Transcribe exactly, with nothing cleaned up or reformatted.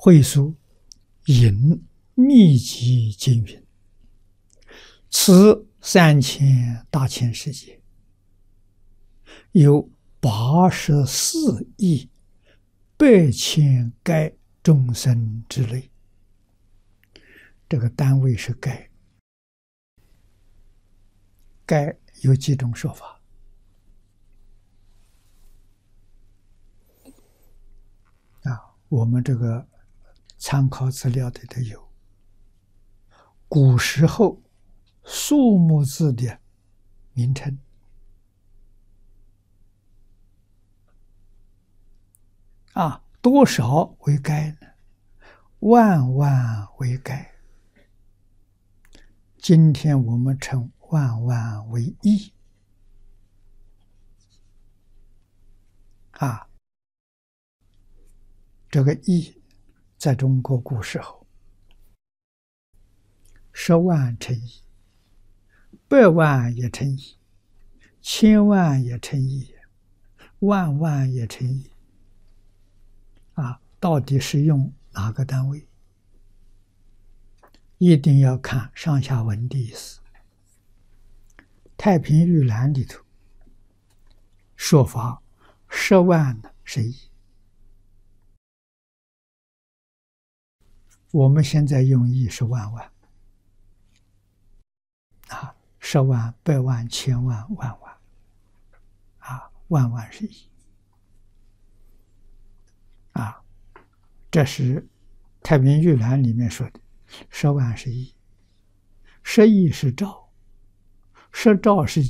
会疏引密集经云：此三千大千世界，有八十四亿百千该众生之类。这个单位是该，该有几种说法啊？我们这个参考资料里头有古时候数目字的名称啊，多少为该呢？万万为该。今天我们称万万为亿啊。这个亿在中国古时候，十万乘亿，百万也乘亿，千万也乘亿，万万也乘亿啊。到底是用哪个单位？一定要看上下文的意思。太平御览里头说法，十万呢是亿，我们现在用亿是万万啊，十万、百万、千万、万万啊，万万是亿啊，这是太平御览里面说的。十万是亿，十亿是兆，十兆是